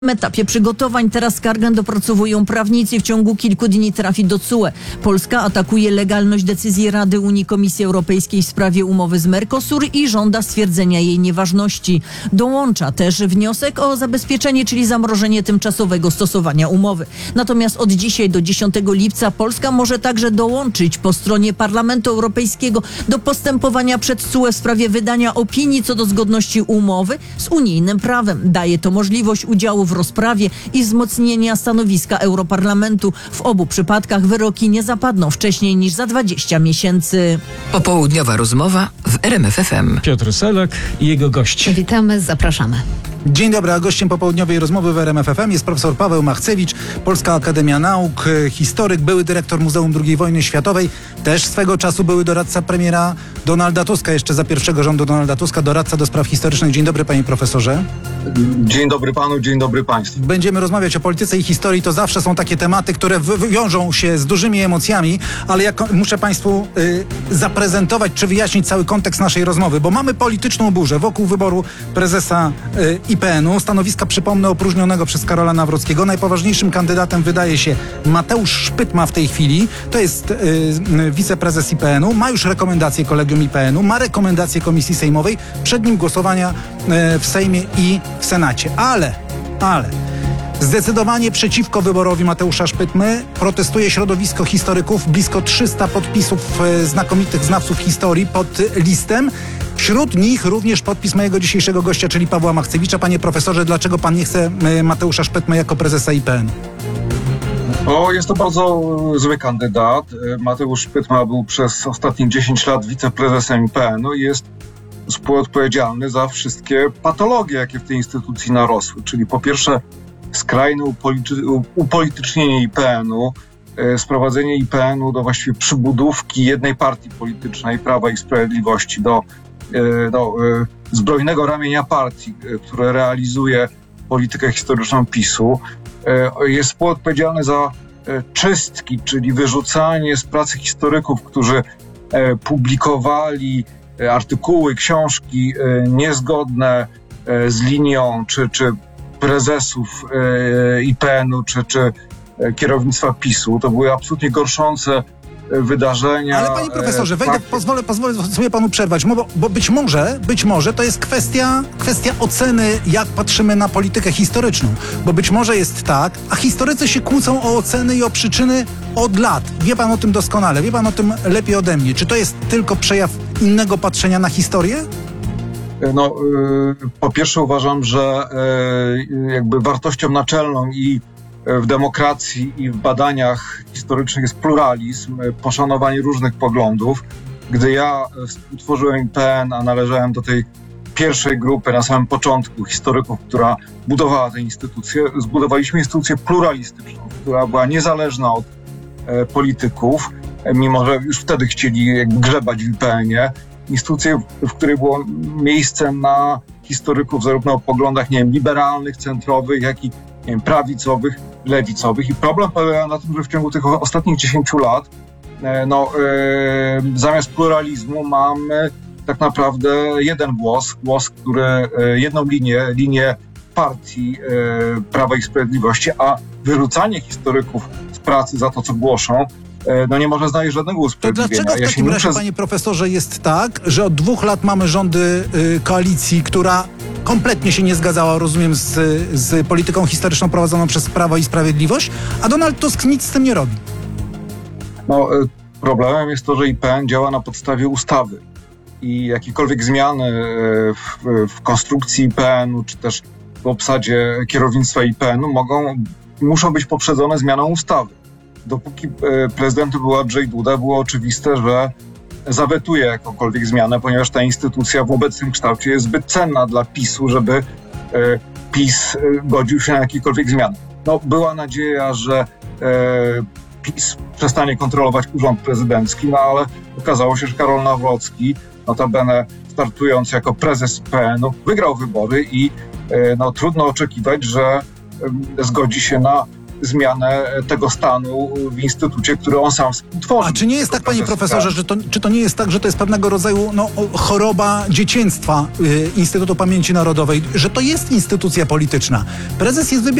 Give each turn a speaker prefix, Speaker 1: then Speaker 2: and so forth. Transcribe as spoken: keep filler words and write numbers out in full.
Speaker 1: etapie przygotowań. Teraz skargę dopracowują prawnicy. W ciągu kilku dni trafi do C U E. Polska atakuje legalność decyzji Rady Unii Komisji Europejskiej w sprawie umowy z Mercosur i żąda stwierdzenia jej nieważności. Dołącza też wniosek o zabezpieczenie, czyli zamrożenie tymczasowego stosowania umowy. Natomiast od dzisiaj do dziesiątego lipca Polska może także dołączyć po stronie Parlamentu Europejskiego do postępowania przed C U E w sprawie wydania opinii co do zgodności umowy z unijnym prawem. Daje to możliwość udziału w rozprawie i wzmocnienia stanowiska Europarlamentu. W obu przypadkach wyroki nie zapadną wcześniej niż za dwadzieścia miesięcy.
Speaker 2: Popołudniowa rozmowa w R M F F M.
Speaker 3: Piotr Selak i jego gość.
Speaker 4: Witamy, zapraszamy.
Speaker 5: Dzień dobry, a gościem popołudniowej rozmowy w R M F F M jest profesor Paweł Machcewicz, Polska Akademia Nauk, historyk, były dyrektor Muzeum drugiej Wojny Światowej, też swego czasu były doradca premiera Donalda Tuska, jeszcze za pierwszego rządu Donalda Tuska, doradca do spraw historycznych. Dzień dobry, panie profesorze.
Speaker 6: Dzień dobry panu, dzień dobry państwu.
Speaker 5: Będziemy rozmawiać o polityce i historii, to zawsze są takie tematy, które wy- wiążą się z dużymi emocjami, ale ja ko- muszę państwu y, zaprezentować czy wyjaśnić cały kontekst naszej rozmowy, bo mamy polityczną burzę wokół wyboru prezesa y, I P N u. Stanowiska, przypomnę, opróżnionego przez Karola Nawrockiego. Najpoważniejszym kandydatem wydaje się Mateusz Szpytma w tej chwili. To jest y, y, wiceprezes I P N u. Ma już rekomendacje Kolegium I P N u, ma rekomendacje Komisji Sejmowej. Przed nim głosowania y, w Sejmie i w Senacie. Ale, ale... Zdecydowanie przeciwko wyborowi Mateusza Szpytmy protestuje środowisko historyków. Blisko trzysta podpisów e, znakomitych znawców historii pod listem. Wśród nich również podpis mojego dzisiejszego gościa, czyli Pawła Machcewicza. Panie profesorze, dlaczego pan nie chce e, Mateusza Szpytmy jako prezesa I P N u?
Speaker 6: O, jest to bardzo zły kandydat. Mateusz Szpytma był przez ostatnie dziesięć lat wiceprezesem I P N u i jest współodpowiedzialny za wszystkie patologie, jakie w tej instytucji narosły. Czyli po pierwsze skrajne upolity- upolitycznienie I P N u, e, sprowadzenie I P N u do właściwie przybudówki jednej partii politycznej, Prawa i Sprawiedliwości, do, e, do e, zbrojnego ramienia partii, e, które realizuje politykę historyczną PiSu. E, jest współodpowiedzialny za e, czystki, czyli wyrzucanie z pracy historyków, którzy e, publikowali e, artykuły, książki e, niezgodne e, z linią czy, czy prezesów e, I P N u czy, czy kierownictwa PiSu. To były absolutnie gorszące wydarzenia.
Speaker 5: Ale panie profesorze, wejdę,
Speaker 6: fakty.
Speaker 5: pozwolę, pozwolę sobie panu przerwać, bo, bo być może, być może to jest kwestia, kwestia oceny, jak patrzymy na politykę historyczną. Bo być może jest tak, a historycy się kłócą o oceny i o przyczyny od lat. Wie pan o tym doskonale, wie pan o tym lepiej ode mnie. Czy to jest tylko przejaw innego patrzenia na historię?
Speaker 6: No, po pierwsze uważam, że jakby wartością naczelną i w demokracji i w badaniach historycznych jest pluralizm, poszanowanie różnych poglądów. Gdy ja utworzyłem I P N, a należałem do tej pierwszej grupy na samym początku historyków, która budowała tę instytucję, zbudowaliśmy instytucję pluralistyczną, która była niezależna od polityków, mimo że już wtedy chcieli jakby grzebać w I P N ie. Instytucję, w której było miejsce na historyków zarówno o poglądach, nie wiem, liberalnych, centrowych, jak i nie wiem, prawicowych, lewicowych. I problem polega na tym, że w ciągu tych ostatnich dziesięciu lat no, e, zamiast pluralizmu mamy tak naprawdę jeden głos, głos, który, e, jedną linię, linię partii e, Prawa i Sprawiedliwości, a wyrzucanie historyków z pracy za to, co głoszą, no nie może znaleźć żadnego
Speaker 5: To
Speaker 6: usprawiedliwienia.
Speaker 5: dlaczego w
Speaker 6: Ja
Speaker 5: takim
Speaker 6: się
Speaker 5: razie,
Speaker 6: muszę...
Speaker 5: panie profesorze, jest tak, że od dwóch lat mamy rządy y, koalicji, która kompletnie się nie zgadzała, rozumiem, z, z polityką historyczną prowadzoną przez Prawo i Sprawiedliwość, a Donald Tusk nic z tym nie robi?
Speaker 6: No, problemem jest to, że I P N działa na podstawie ustawy i jakiekolwiek zmiany w, w konstrukcji I P N u, czy też w obsadzie kierownictwa I P N u mogą, muszą być poprzedzone zmianą ustawy. Dopóki prezydentem był Andrzej Duda, było oczywiste, że zawetuje jakąkolwiek zmianę, ponieważ ta instytucja w obecnym kształcie jest zbyt cenna dla PiSu, żeby PiS godził się na jakiekolwiek zmiany. No, była nadzieja, że PiS przestanie kontrolować urząd prezydencki, no ale okazało się, że Karol Nawrocki, notabene startując jako prezes I P N u, wygrał wybory i no, trudno oczekiwać, że zgodzi się na zmianę tego stanu w instytucie, który on sam współtworzył.
Speaker 5: A czy nie jest tak, panie
Speaker 6: Procesu
Speaker 5: profesorze, że to, czy to nie jest tak, że to jest pewnego rodzaju no, choroba dzieciństwa y, Instytutu Pamięci Narodowej, że to jest instytucja polityczna? Prezes jest wybierany